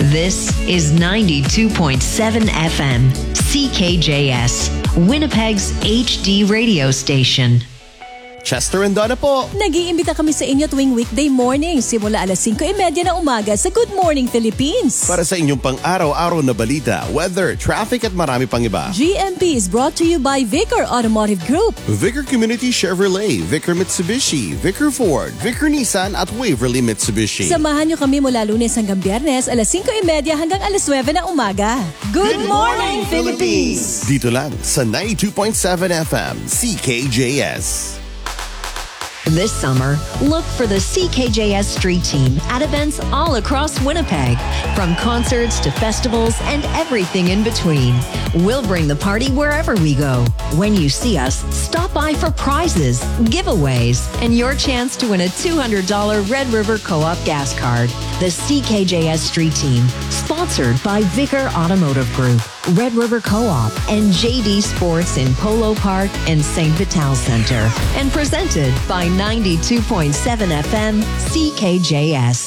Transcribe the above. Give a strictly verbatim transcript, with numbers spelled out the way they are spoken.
This is ninety-two point seven F M, C K J S, Winnipeg's H D radio station. Chester and Donna po. Nag-iimbita kami sa inyo tuwing weekday morning simula alas singko trenta na umaga sa Good Morning Philippines. Para sa inyong pang-araw-araw na balita, weather, traffic at marami pang iba. G M P is brought to you by Vicar Automotive Group, Vicar Community Chevrolet, Vicar Mitsubishi, Vicar Ford, Vicar Nissan at Waverly Mitsubishi. Samahan niyo kami mula Lunes hanggang Biyernes alas singko trenta hanggang alas nuwebe ng umaga. Good, Good Morning Philippines! Dito lang sa ninety-two point seven F M, C K J S. This summer, look for the C K J S Street Team at events all across Winnipeg, from concerts to festivals and everything in between. We'll bring the party wherever we go. When you see us, stop by for prizes, giveaways, and your chance to win a two hundred dollars Red River Co-op gas card. The C K J S Street Team, sponsored by Vicar Automotive Group, Red River Co-op, and J D Sports in Polo Park and Saint Vital Center, and presented by ninety-two point seven F M, C K J S.